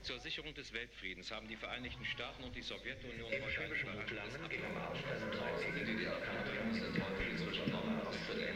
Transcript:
Zur Sicherung des Weltfriedens haben die Vereinigten Staaten und die Sowjetunion heute ein Die DDR kann übrigens den Teufel zwischen Nord- und Ostsee